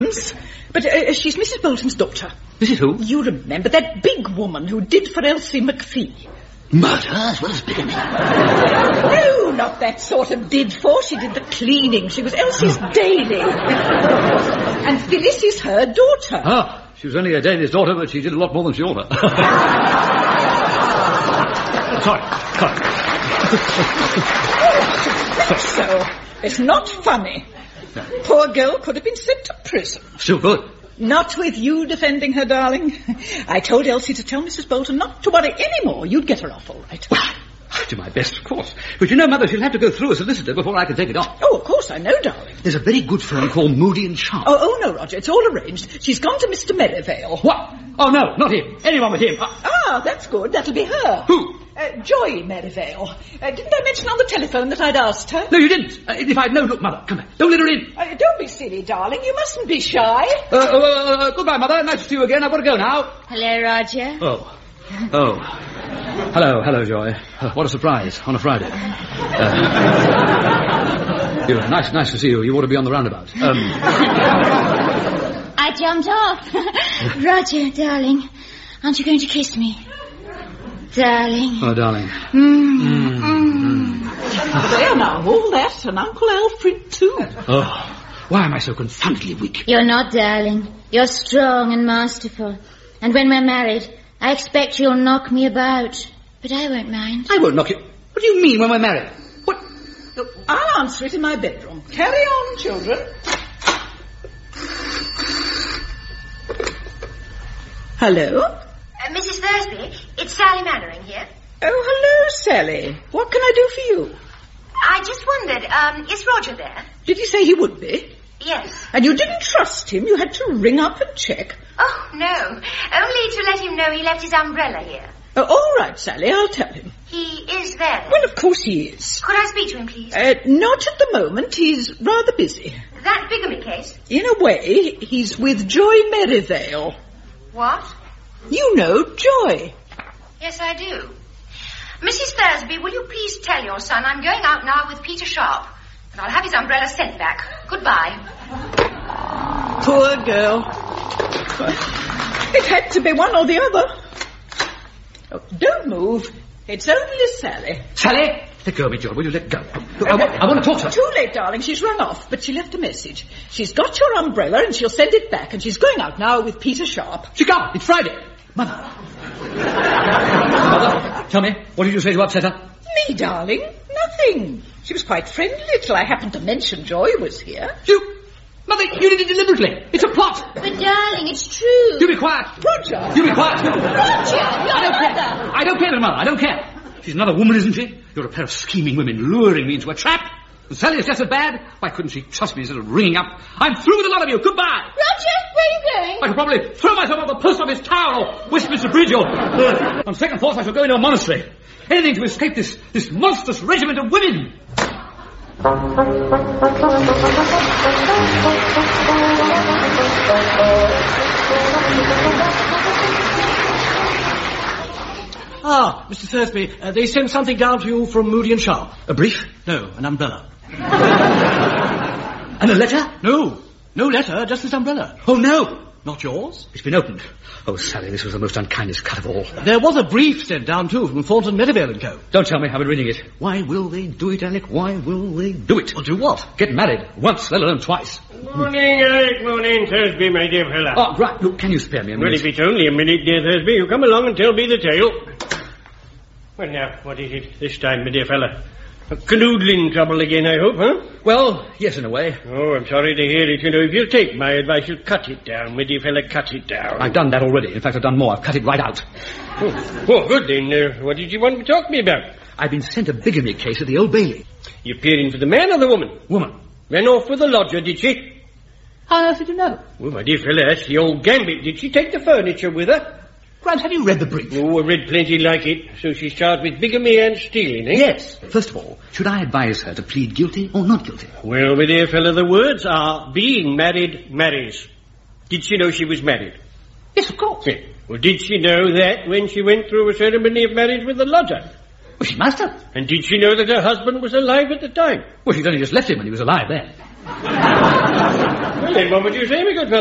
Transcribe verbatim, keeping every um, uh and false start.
But uh, she's Missus Bolton's daughter. Missus who? You remember that big woman who did for Elsie McPhee. Murder as well as bigamy. No, not that sort of did for. She did the cleaning. She was Elsie's daily. And Phyllis is her daughter. Ah, she was only a daily's daughter, but she did a lot more than she ought to. Sorry, sorry. So, it's not funny. No. Poor girl could have been sent to prison. Still good. Not with you defending her, darling. I told Elsie to tell Missus Bolton not to worry any more. You'd get her off all right. Well, I'll do my best, of course. But you know, Mother, she'll have to go through a solicitor before I can take it off. Oh, of course, I know, darling. There's a very good firm called Moody and Sharp. Oh, oh, no, Roger, it's all arranged. She's gone to Mister Merivale. What? Oh, no, not him. Anyone but him. Uh, ah, that's good. That'll be her. Who? Uh, Joy Merivale. Uh, didn't I mention on the telephone that I'd asked her? No, you didn't. Uh, if I'd known, look, Mother, come back. Don't let her in. Uh, don't be silly, darling. You mustn't be shy. Uh, uh, uh, goodbye, Mother. Nice to see you again. I've got to go now. Hello, Roger. Oh. Oh. Hello, hello, Joy. Uh, what a surprise on a Friday. Uh, you know, nice, nice to see you. You ought to be on the roundabout. Um, I jumped off. Roger, darling, aren't you going to kiss me? Darling. Oh, darling. Mm. Mm. Mm. There now, all that, and Uncle Alfred too. Oh, why am I so confoundedly weak? You're not, darling. You're strong and masterful. And when we're married, I expect you'll knock me about. But I won't mind. I won't knock you. What do you mean when we're married? What? I'll answer it in my bedroom. Carry on, children. Hello? Uh, Missus Thursby, it's Sally Mannering here. Oh, hello, Sally. What can I do for you? I just wondered, um, is Roger there? Did he say he would be? Yes. And you didn't trust him? You had to ring up and check? Oh, no. Only to let him know he left his umbrella here. Oh, all right, Sally, I'll tell him. He is there. Well, of course he is. Could I speak to him, please? Uh, not at the moment. He's rather busy. That bigamy case? In a way, he's with Joy Merivale. What? You know Joy. Yes, I do. Missus Thursby, will you please tell your son I'm going out now with Peter Sharp, and I'll have his umbrella sent back. Goodbye. Poor girl. It had to be one or the other. Oh, don't move. It's only Sally. Sally? Let go of me, Joy. Will you let go? Look, I, want, I want to talk to her. Too late, darling. She's run off, but she left a message. She's got your umbrella and she'll send it back, and she's going out now with Peter Sharp. She can't. It's Friday. Mother. Mother, tell me, what did you say to upset her? Me, darling? Nothing. She was quite friendly till I happened to mention Joy was here. You... Mother, you did it deliberately. It's a plot. But, darling, it's true. You be quiet. Roger. You be quiet. Roger, your I don't mother. care. I don't care, Mother. I don't care. She's another woman, isn't she? You're a pair of scheming women luring me into a trap. And Sally is just as bad. Why couldn't she trust me instead of ringing up? I'm through with a lot of you. Goodbye. Roger, where are you going? I shall probably throw myself off the post office tower or Westminster Bridge or... Uh, on second thoughts, I shall go into a monastery. Anything to escape this, this monstrous regiment of women. Ah, Mister Thursby, uh, they sent something down to you from Moody and Sharp. A brief? No, an umbrella. And a letter? No, no letter, just this umbrella. Oh, no. Not yours? It's been opened. Oh, Sally, this was the most unkindest cut of all. There was a brief sent down, too, from Thornton Merivale and Co. Don't tell me. I've been reading it. Why will they do it, Alec? Why will they do it? Well, do what? Get married. Once, let alone twice. Morning, Alec. Morning, Thursby, my dear fella. Oh, right. Look, can you spare me a minute? Well, if it's only a minute, dear Thursby, you come along and tell me the tale. Well, now, what is it this time, my dear fella? A canoodling trouble again, I hope, huh? Well, yes, in a way. Oh, I'm sorry to hear it. You know, if you'll take my advice, you'll cut it down, my dear fella, cut it down. I've done that already. In fact, I've done more. I've cut it right out. Oh, oh good then. Uh, what did you want to talk to me about? I've been sent a bigamy case at the Old Bailey. You peering for the man or the woman? Woman. Ran off with the lodger, did she? How on earth did you know? Well, my dear fella, that's the old gambit. Did she take the furniture with her? Grant, have you read the brief? Oh, I read plenty like it. So she's charged with bigamy and stealing, eh? Yes. First of all, should I advise her to plead guilty or not guilty? Well, my dear fellow, the words are being married marries. Did she know she was married? Yes, of course. Yeah. Well, did she know that when she went through a ceremony of marriage with the lodger? Well, she must have. And did she know that her husband was alive at the time? Well, she'd only just left him when he was alive then. Well, then, what would you say, my good fellow?